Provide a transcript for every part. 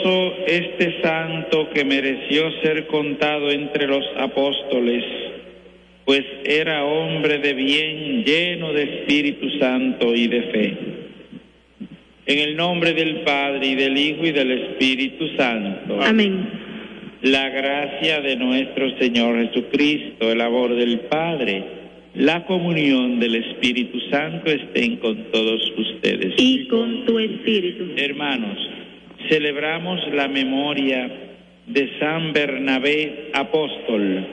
Este santo que mereció ser contado entre los apóstoles, pues era hombre de bien, lleno de Espíritu Santo y de fe. En el nombre del Padre, y del Hijo, y del Espíritu Santo. Amén. La gracia de nuestro Señor Jesucristo, el amor del Padre, la comunión del Espíritu Santo estén con todos ustedes. Y con tu espíritu. Hermanos, celebramos la memoria de San Bernabé apóstol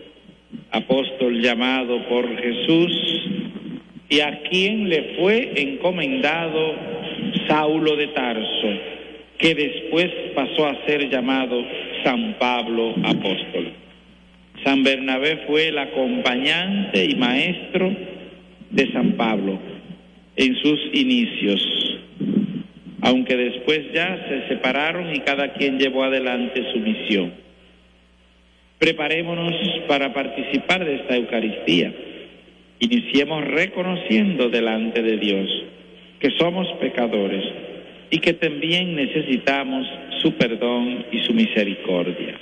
llamado por Jesús, y a quien le fue encomendado Saulo de Tarso, que después pasó a ser llamado San Pablo apóstol. San Bernabé fue el acompañante y maestro de San Pablo en sus inicios, aunque después ya se separaron y cada quien llevó adelante su misión. Preparémonos para participar de esta Eucaristía. Iniciemos reconociendo delante de Dios que somos pecadores y que también necesitamos su perdón y su misericordia.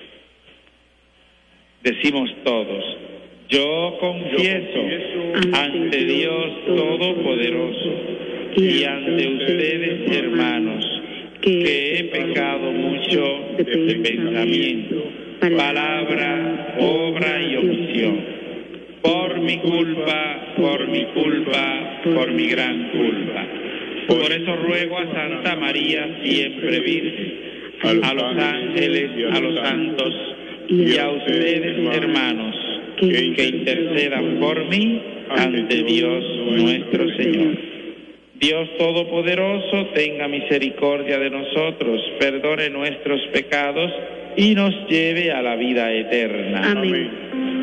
Decimos todos: yo confieso ante Dios Todopoderoso y ante ustedes, hermanos, que he pecado mucho de pensamiento, palabra, obra y omisión. Por mi culpa, por mi gran culpa. Por eso ruego a Santa María, siempre Virgen, a los ángeles, a los santos y a ustedes, hermanos, que intercedan por mí ante Dios nuestro Señor. Dios Todopoderoso, tenga misericordia de nosotros, perdone nuestros pecados y nos lleve a la vida eterna. Amén.